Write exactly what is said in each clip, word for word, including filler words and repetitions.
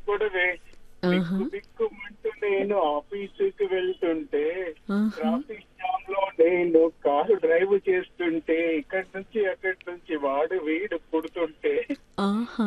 అప్పుడే ఆహా! బిక్కు బిక్కుమంటూ నేను ఆఫీసుకి వెళ్తుంటే, ఆహా! ట్రాఫిక్ జామ్ లో నేను కారు డ్రైవ్ చేస్తుంటే, ఇక్కడి నుంచి అక్కడి నుంచి వాడు వీడు పుడుతుంటే, ఆహా!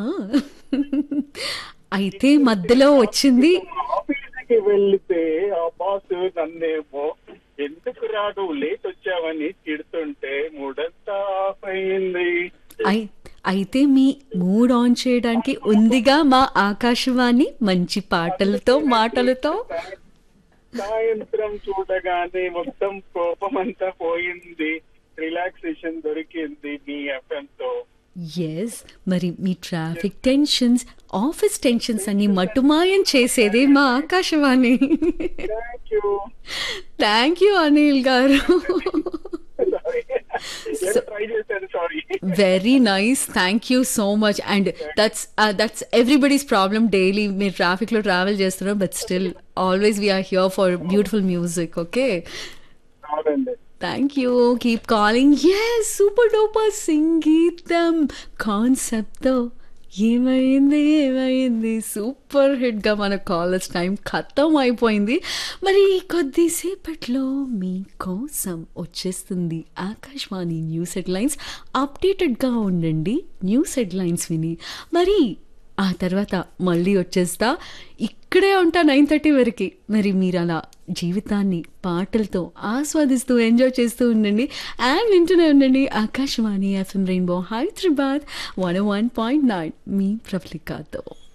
అయితే ఇక్కడికి మధ్యలో వచ్చింది ఆఫీసు ఆఫీసుకి వెళ్తే ఆ బాస్ నన్నేమో ఎందుకు రాడు లేట్ వచ్చావని తిడుతుంటే మూడంతా ఆఫ్ అయింది. అయి అయితే మీ మూడ్ ఆన్ చేయడానికి ఉందిగా మా ఆకాశవాణి మంచి పాటలతో, అందుకేనండి మాటలతో. సాయ- సాయంత్రం చూడగానే మొత్తం కోపం అంతా పోయింది. రిలాక్సేషన్ దొరికింది మీ ఎఫ్ఎం తో. యెస్. మరి మీ ట్రాఫిక్ టెన్షన్స్, ఆఫీస్ టెన్షన్స్ అన్ని టెన్షన్స్ అన్ని మటుమాయం చేసేదే మా Akashvani. Thank you. Thank you Anil గారు. సారీ, సో ఏదో ట్రై చేశాను, sorry. Very nice. Thank you so much. And that's that's everybody's problem. Daily మీరు ట్రాఫిక్లో ట్రావెల్ చేస్తున్నారు, but still always we are here for beautiful music. Okay, అవునండి. Thank you. Keep calling. Yes, super duper సంగీతం కాన్సెప్ట్తో ఏమైంది ఏమైంది super హిట్గా మన callers time ఖతం అయిపోయింది. మరి కొద్దిసేపట్లో మీకోసం వచ్చేస్తుంది ఆకాశవాణి న్యూస్ హెడ్లైన్స్. అప్డేటెడ్గా ఉండండి న్యూస్ హెడ్లైన్స్ విని. మరి ఆ తర్వాత మళ్ళీ వచ్చేస్తా. ఇక్కడే ఉంటా నైన్ థర్టీ వరకు. మరి మీరు అలా జీవితాన్ని పాటలతో ఆస్వాదిస్తూ ఎంజాయ్ చేస్తూ ఉండండి. అండ్ వింటూనే ఉండండి Akashvani FM rainbow Hyderabad one one point nine మీ ప్రఫ్లికాతో.